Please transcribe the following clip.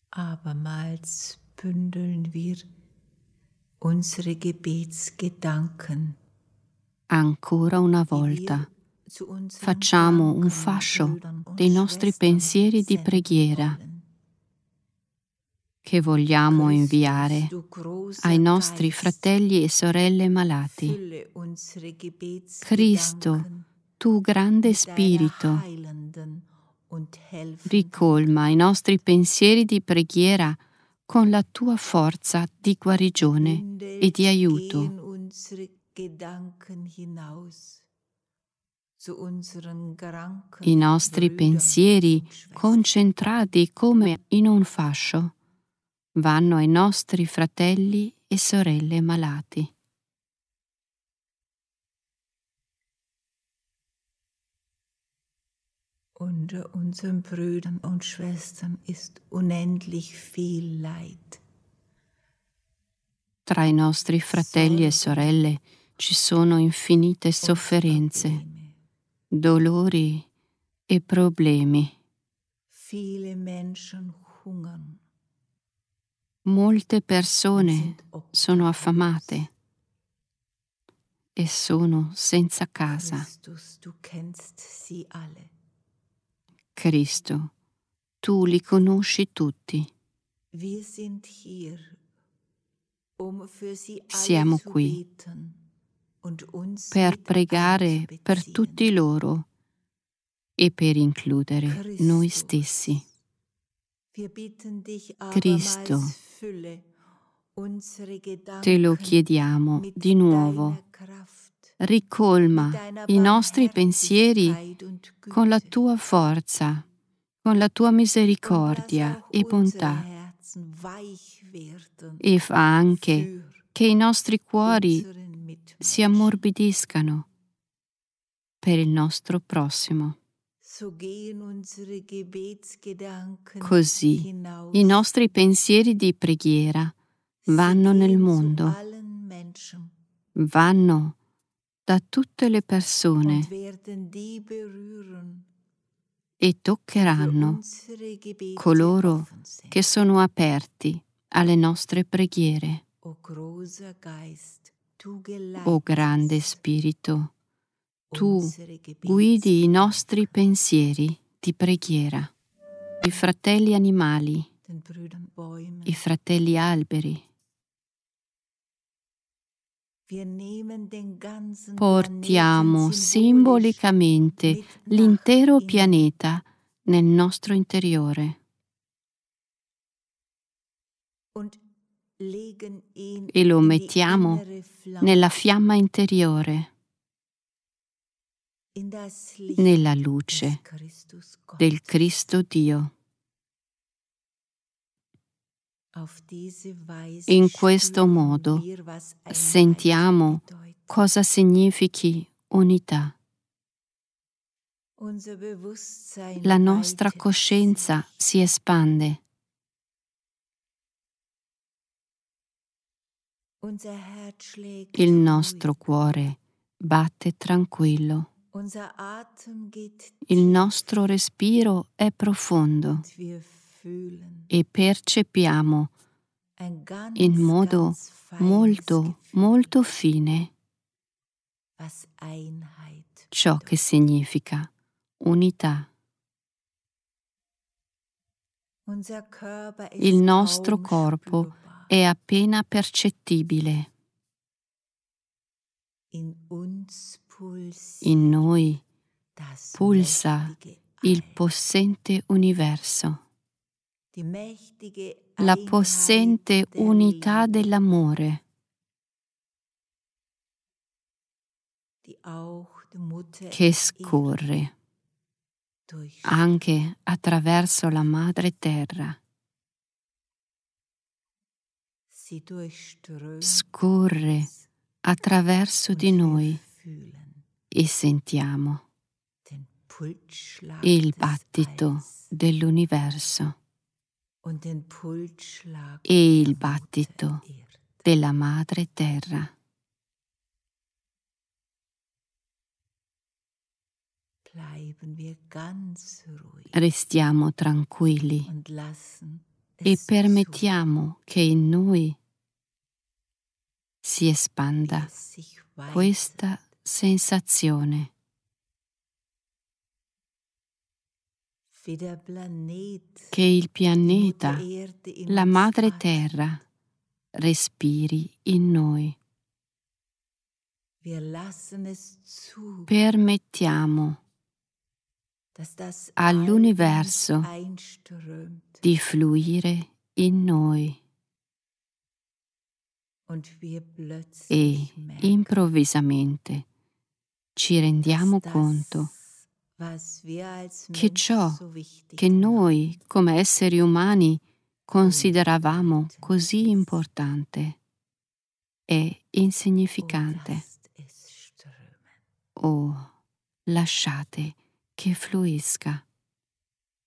Abermals bündeln wir unsere Gebetsgedanken. Ancora una volta facciamo un fascio dei nostri pensieri di preghiera che vogliamo inviare ai nostri fratelli e sorelle malati. Cristo, tu grande Spirito, ricolma i nostri pensieri di preghiera con la tua forza di guarigione e di aiuto. I nostri pensieri, concentrati come in un fascio, vanno ai nostri fratelli e sorelle malati. Unter unseren Brüdern und Schwestern ist unendlich viel Leid. Tra i nostri fratelli e sorelle ci sono infinite sofferenze, dolori e problemi. Viele Menschen hungern. Molte persone sono affamate e sono senza casa. Christus, du kennst sie alle. Cristo, tu li conosci tutti. Wir sind hier, für sie alle Siamo zu qui beten und uns per mit pregare per einzubeziehen. tutti loro e per includere noi stessi. Wir bitten dich Cristo, abermals, fülle unsere te lo Gedanken chiediamo mit di nuovo. deiner Kraft, Ricolma mit deiner i nostri pensieri Barmherzigkeit und Güte. con la tua forza, con la tua Und lass misericordia auch e unsere bontà, Herzen weich werden e fa anche für che i nostri cuori unseren Mitmenschen. si ammorbidiscano per il nostro prossimo. So gehen unsere Gebetsgedanken Così hinaus. i nostri pensieri di preghiera vanno Sie nel gehen zu mondo, allen Menschen vanno da tutte le und persone werden die berühren, e die für toccheranno unsere Gebete coloro offen sind. che sono aperti alle nostre preghiere. O großer Geist, du O grande geleitest Spirito, tu unsere guidi i Gebetsgedanken, nostri pensieri di preghiera. I fratelli animali, den Brüdern Bäumen. i fratelli alberi. Wir nehmen den ganzen Portiamo Planeten symbolisch simbolicamente mit nach l'intero innen. pianeta nel nostro interiore Und legen ihn e lo in die mettiamo innere Flamme, nella fiamma interiore, in das Licht nella des luce Christus del Gottes. Cristo Dio. Auf diese Weise In questo spüren modo wir, was Einheit sentiamo bedeutet. cosa significhi unità. Unser Bewusstsein La nostra weitet coscienza sich. si espande, Unser Herz schlägt il nostro ruhig. cuore batte tranquillo, Unser Atem geht il tief nostro respiro è profondo und wir fühlen e percepiamo ein ganz, in modo ganz feines molto, Gefühl, molto fine was Einheit ciò che significa unità. Unser Körper ist Il nostro kaum corpo spürbar. è appena percettibile. In uns pulsiert In noi das pulsa mächtige il All, possente universo, die mächtige la Einheit possente der unità Liebe, dell'amore, die auch die Mutter che scorre durchströmt. anche attraverso la madre terra. Sie durchströmt Scorre uns attraverso und di wir noi fühlen e sentiamo den Pulsschlag il des battito Alls dell'universo und den Pulsschlag e der il battito Mutter Erde. della madre terra. Bleiben wir ganz ruhig Restiamo tranquilli und lassen e permettiamo che in noi si espanda questa sensazione che il pianeta, la madre terra, respiri in noi. Permettiamo all'universo di fluire in noi e improvvisamente ci rendiamo conto che ciò che noi come esseri umani consideravamo così importante è insignificante. Oh, lasciate che fluisca.